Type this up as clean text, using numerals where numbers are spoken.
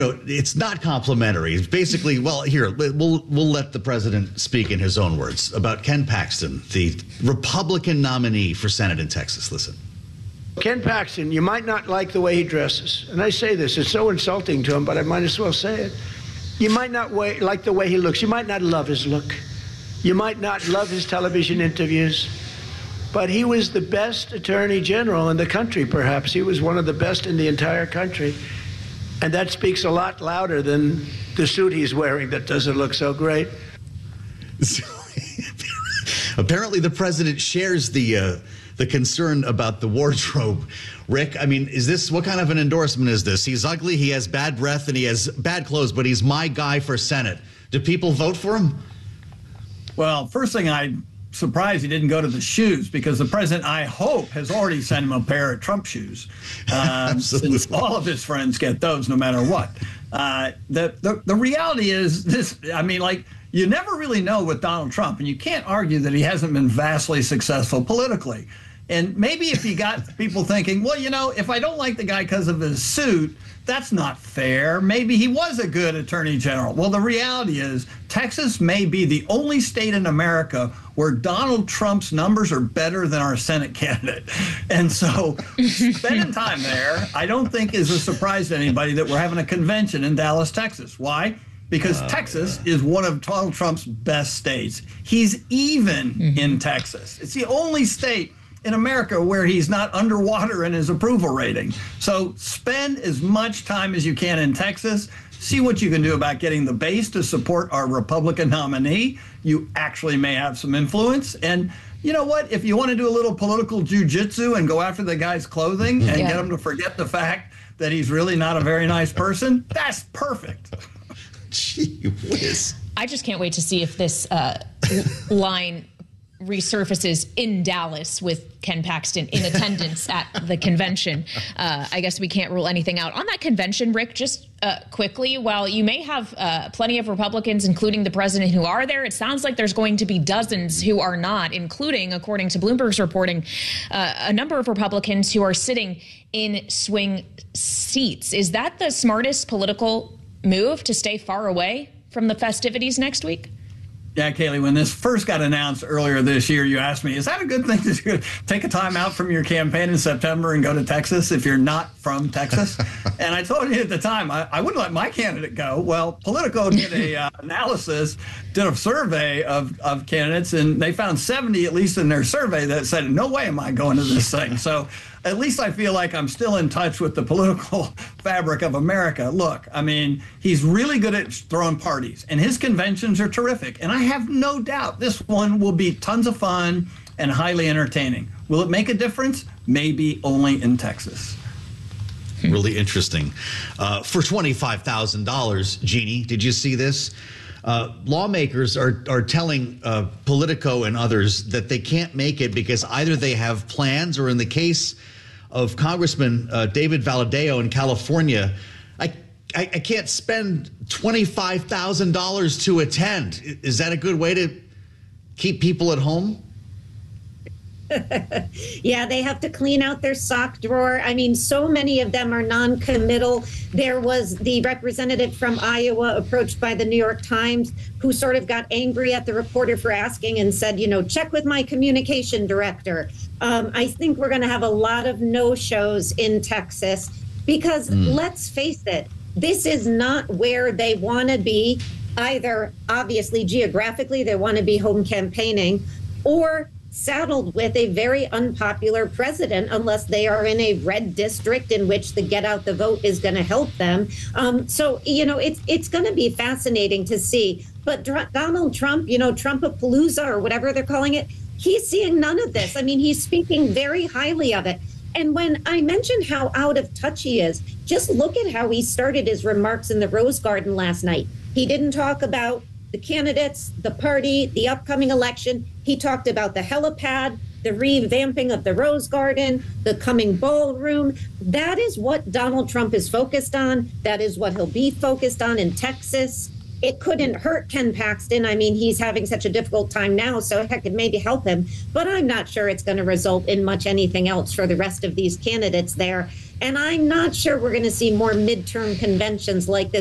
It's not complimentary. It's basically, well, here, we'll let the president speak in his own words about Ken Paxton, the Republican nominee for Senate in Texas. Listen. Ken Paxton, you might not like the way he dresses. And I say this, it's so insulting to him, but I might as well say it. You might not like the way he looks. You might not love his look. You might not love his television interviews. But he was the best attorney general in the country, perhaps. He was one of the best in the entire country. And that speaks a lot louder than the suit he's wearing that doesn't look so great. So, apparently the president shares the concern about the wardrobe. Rick, I mean, what kind of an endorsement is this? He's ugly, he has bad breath, and he has bad clothes, but he's my guy for Senate. Do people vote for him? Well, first thing, I'm surprised he didn't go to the shoes, because the president, I hope, has already sent him a pair of Trump shoes. Since all of his friends get those no matter what. The reality is this, I mean, like, you never really know with Donald Trump, and you can't argue that he hasn't been vastly successful politically. And maybe if you got people thinking, well, you know, if I don't like the guy because of his suit, that's not fair. Maybe he was a good attorney general. Well, the reality is Texas may be the only state in America where Donald Trump's numbers are better than our Senate candidate. And so spending time there, I don't think is a surprise to anybody that we're having a convention in Dallas, Texas. Why? Because Texas is one of Donald Trump's best states. He's even in Texas. It's the only state in America where he's not underwater in his approval rating. So spend as much time as you can in Texas. See what you can do about getting the base to support our Republican nominee. You actually may have some influence. And you know what? If you want to do a little political jujitsu and go after the guy's clothing and get him to forget the fact that he's really not a very nice person, that's perfect. Gee whiz. I just can't wait to see if this line resurfaces in Dallas with Ken Paxton in attendance at the convention. I guess we can't rule anything out. On that convention, Rick, just quickly, while you may have plenty of Republicans, including the president, who are there, it sounds like there's going to be dozens who are not, including, according to Bloomberg's reporting, a number of Republicans who are sitting in swing seats. Is that the smartest political move, to stay far away from the festivities next week? Yeah, Kayleigh, when this first got announced earlier this year, you asked me, is that a good thing to take a time out from your campaign in September and go to Texas if you're not from Texas? And I told you at the time, I wouldn't let my candidate go. Well, Politico did a analysis, did a survey of candidates, and they found 70, at least in their survey, that said, no way am I going to this thing. So at least I feel like I'm still in touch with the political fabric of America. Look, I mean, he's really good at throwing parties, and his conventions are terrific. And I have no doubt this one will be tons of fun and highly entertaining. Will it make a difference? Maybe only in Texas. Really interesting. For $25,000, Jeannie, did you see this? Lawmakers are telling Politico and others that they can't make it because either they have plans, or in the case of Congressman David Valadao in California, I can't spend $25,000 to attend. Is that a good way to keep people at home? Yeah, they have to clean out their sock drawer. I mean, so many of them are non-committal. There was the representative from Iowa approached by the New York Times who sort of got angry at the reporter for asking and said, you know, check with my communication director. I think we're going to have a lot of no-shows in Texas because let's face it, this is not where they want to be. Either, obviously, geographically, they want to be home campaigning, or saddled with a very unpopular president unless they are in a red district in which the get out the vote is going to help them. So, you know, it's going to be fascinating to see. But Donald Trump, you know, Trumpapalooza or whatever they're calling it, he's seeing none of this. I mean, he's speaking very highly of it. And when I mentioned how out of touch he is, just look at how he started his remarks in the Rose Garden last night. He didn't talk about the candidates, the party, the upcoming election. He talked about the helipad, the revamping of the Rose Garden, the coming ballroom. That is what Donald Trump is focused on. That is what he'll be focused on in Texas. It couldn't hurt Ken Paxton. I mean, he's having such a difficult time now, so heck, it maybe help him. But I'm not sure it's going to result in much anything else for the rest of these candidates there. And I'm not sure we're going to see more midterm conventions like this.